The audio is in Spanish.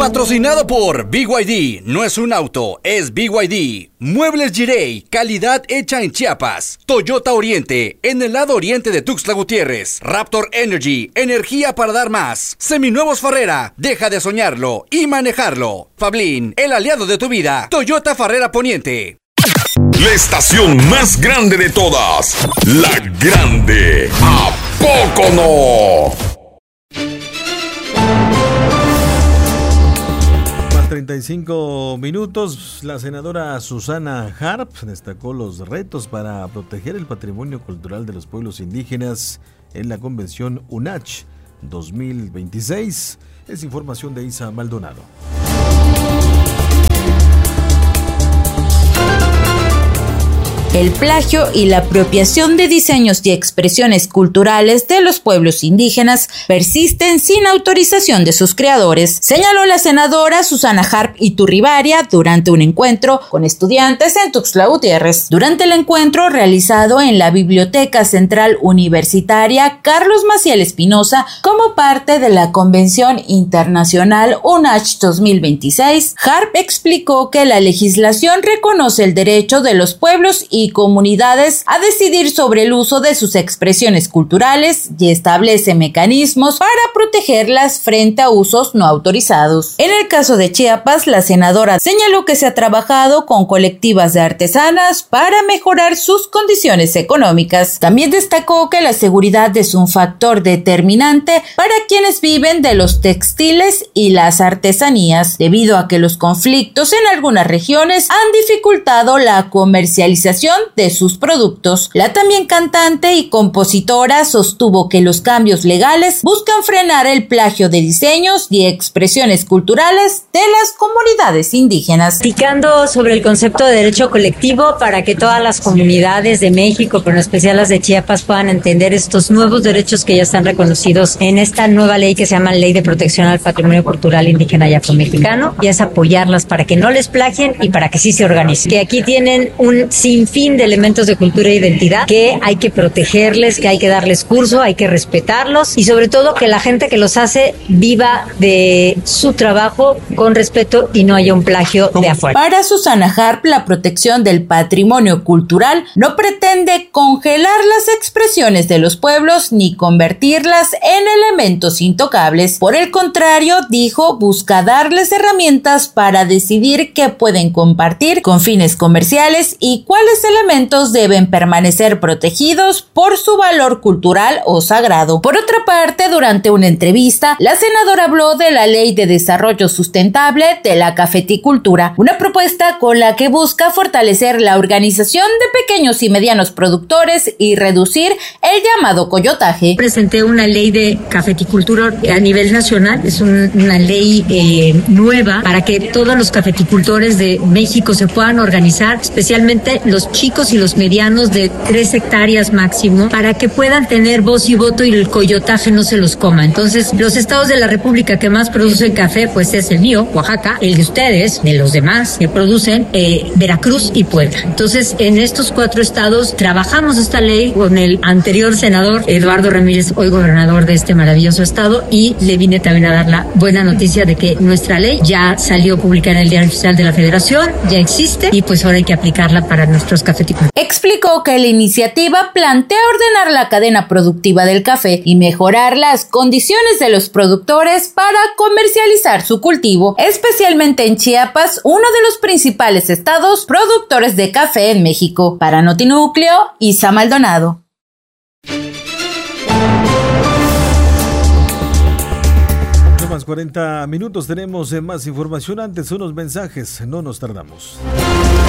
Patrocinado por BYD, no es un auto, es BYD. Muebles Jirey, calidad hecha en Chiapas. Toyota Oriente, en el lado oriente de Tuxtla Gutiérrez. Raptor Energy, energía para dar más. Seminuevos Farrera, deja de soñarlo y manejarlo. Fablin, el aliado de tu vida. Toyota Farrera Poniente. La estación más grande de todas, La Grande. ¿A poco no? 35 minutos. La senadora Susana Harp destacó los retos para proteger el patrimonio cultural de los pueblos indígenas en la convención UNACH 2026. Es información de Isa Maldonado. El plagio y la apropiación de diseños y expresiones culturales de los pueblos indígenas persisten sin autorización de sus creadores, señaló la senadora Susana Harp Iturribarria durante un encuentro con estudiantes en Tuxtla Gutiérrez. Durante el encuentro realizado en la Biblioteca Central Universitaria Carlos Maciel Espinosa como parte de la Convención Internacional UNACH 2026, Harp explicó que la legislación reconoce el derecho de los pueblos y comunidades a decidir sobre el uso de sus expresiones culturales y establece mecanismos para protegerlas frente a usos no autorizados. En el caso de Chiapas, la senadora señaló que se ha trabajado con colectivas de artesanas para mejorar sus condiciones económicas. También destacó que la seguridad es un factor determinante para quienes viven de los textiles y las artesanías, debido a que los conflictos en algunas regiones han dificultado la comercialización de sus productos. La también cantante y compositora sostuvo que los cambios legales buscan frenar el plagio de diseños y expresiones culturales de las comunidades indígenas. Platicando sobre el concepto de derecho colectivo para que todas las comunidades de México, pero en especial las de Chiapas, puedan entender estos nuevos derechos que ya están reconocidos en esta nueva ley que se llama Ley de Protección al Patrimonio Cultural Indígena y Afromexicano, y es apoyarlas para que no les plagien y para que sí se organicen. Que aquí tienen un sinfín de elementos de cultura e identidad que hay que protegerles, que hay que darles curso, hay que respetarlos y sobre todo que la gente que los hace viva de su trabajo con respeto y no haya un plagio de afuera. Para Susana Harp, la protección del patrimonio cultural no pretende congelar las expresiones de los pueblos ni convertirlas en elementos intocables. Por el contrario, dijo, busca darles herramientas para decidir qué pueden compartir con fines comerciales y cuáles elementos deben permanecer protegidos por su valor cultural o sagrado. Por otra parte, durante una entrevista, la senadora habló de la Ley de Desarrollo Sustentable de la Cafeticultura, una propuesta con la que busca fortalecer la organización de pequeños y medianos productores y reducir el llamado coyotaje. Presenté una ley de cafeticultura a nivel nacional, es una ley nueva para que todos los cafeticultores de México se puedan organizar, especialmente los chicos y los medianos de 3 hectáreas máximo, para que puedan tener voz y voto y el coyotaje no se los coma. Entonces, los estados de la República que más producen café, pues es el mío, Oaxaca, el de ustedes, de los demás que producen, Veracruz y Puebla. Entonces, en estos 4 estados trabajamos esta ley con el anterior senador Eduardo Ramírez, hoy gobernador de este maravilloso estado, y le vine también a dar la buena noticia de que nuestra ley ya salió publicada en el Diario Oficial de la Federación, ya existe y pues ahora hay que aplicarla para nuestros cafeticultores. Explicó que la iniciativa plantea ordenar la cadena productiva del café y mejorar las condiciones de los productores para comercializar su cultivo, especialmente en Chiapas, uno de los principales estados productores de café en México. Para Notinúcleo, Isa Maldonado. Más 40 minutos, tenemos más información. Antes unos mensajes, no nos tardamos.